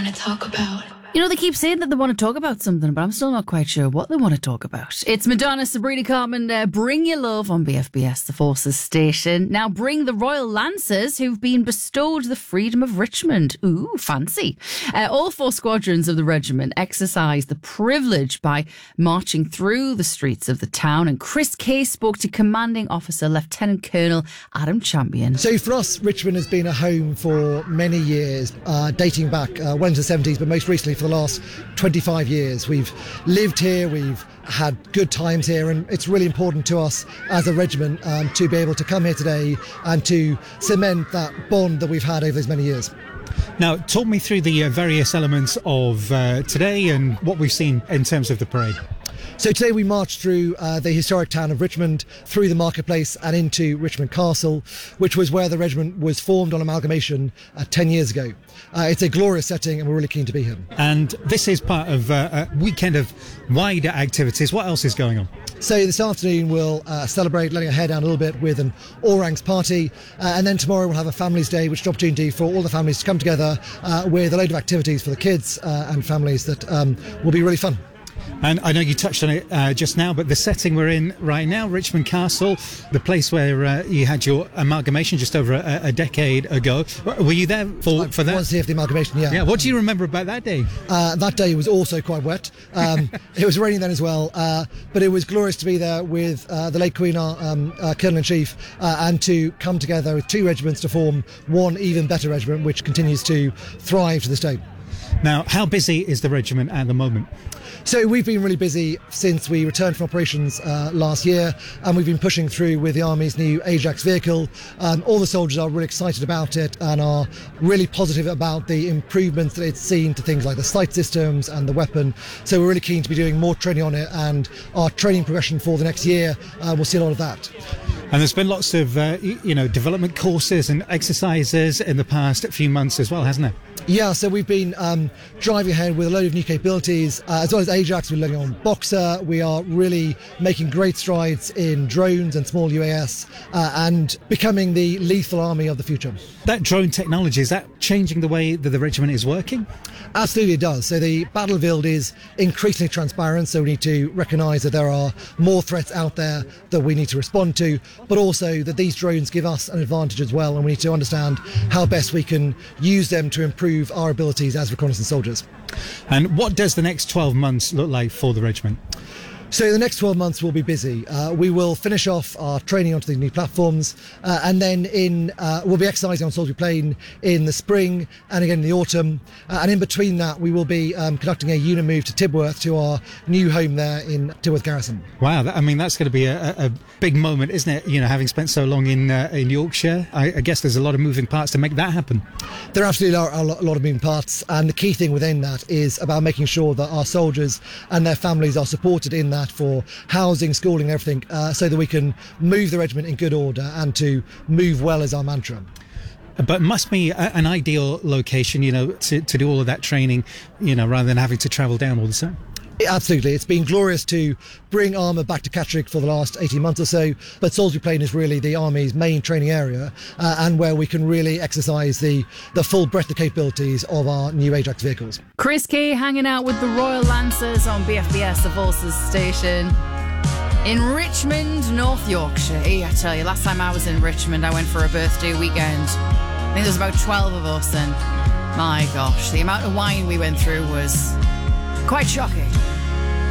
want to talk about. You know, they keep saying that they want to talk about something, but I'm still not quite sure what they want to talk about. It's Madonna, Sabrina Carpenter, Bring Your Love on BFBS, the Forces station. Now bring the Royal Lancers, who've been bestowed the Freedom of Richmond. Ooh, fancy. All 4 squadrons of the regiment exercise the privilege by marching through the streets of the town. And Chris Kay spoke to Commanding Officer Lieutenant Colonel Adam Champion. So for us, Richmond has been a home for many years, dating back well into the 70s, but most recently for the last 25 years. We've lived here, we've had good times here, and it's really important to us as a regiment to be able to come here today and to cement that bond that we've had over those many years. Now, talk me through the various elements of today and what we've seen in terms of the parade. So today we marched through the historic town of Richmond, through the marketplace and into Richmond Castle, which was where the regiment was formed on amalgamation 10 years ago. It's a glorious setting and we're really keen to be here. And this is part of a weekend of wider activities. What else is going on? So this afternoon we'll celebrate, letting our hair down a little bit with an all-ranks party, and then tomorrow we'll have a Families Day, which is an opportunity for all the families to come together with a load of activities for the kids and families that will be really fun. And I know you touched on it just now, but the setting we're in right now, Richmond Castle, the place where you had your amalgamation just over a decade ago. Were you there for that? I was here for the amalgamation, yeah. Yeah. What do you remember about that day? That day was also quite wet. It was raining then as well, but it was glorious to be there with the late Queen, our Colonel-in-Chief, and to come together with 2 regiments to form one even better regiment, which continues to thrive to this day. Now, how busy is the regiment at the moment? So we've been really busy since we returned from operations last year, and we've been pushing through with the Army's new Ajax vehicle. All the soldiers are really excited about it and are really positive about the improvements that it's seen to things like the sight systems and the weapon. So we're really keen to be doing more training on it, and our training progression for the next year, we'll see a lot of that. And there's been lots of, development courses and exercises in the past few months as well, hasn't there? Yeah, so we've been driving ahead with a load of new capabilities, as well as Ajax. We're learning on Boxer. We are really making great strides in drones and small UAS and becoming the lethal army of the future. That drone technology, is that changing the way that the regiment is working? Absolutely it does. So the battlefield is increasingly transparent, so we need to recognise that there are more threats out there that we need to respond to, but also that these drones give us an advantage as well, and we need to understand how best we can use them to improve our abilities as reconnaissance soldiers. And what does the next 12 months look like for the regiment? So the next 12 months will be busy. We will finish off our training onto the new platforms, and then we'll be exercising on Salisbury Plain in the spring and again in the autumn. And in between that, we will be conducting a unit move to Tibworth, to our new home there in Tibworth Garrison. Wow, that's going to be a big moment, isn't it? You know, having spent so long in Yorkshire, I guess there's a lot of moving parts to make that happen. There absolutely are a lot of moving parts, and the key thing within that is about making sure that our soldiers and their families are supported in that for housing, schooling, everything, so that we can move the regiment in good order, and to move well is our mantra. But must be an ideal location, to do all of that training, rather than having to travel down all the time. Absolutely. It's been glorious to bring armour back to Catterick for the last 18 months or so, but Salisbury Plain is really the Army's main training area, and where we can really exercise the full breadth of capabilities of our new Ajax vehicles. Chris Kay hanging out with the Royal Lancers on BFBS, the Forces station. In Richmond, North Yorkshire. Hey, I tell you, last time I was in Richmond, I went for a birthday weekend. I think there was about 12 of us, and my gosh, the amount of wine we went through was quite shocking.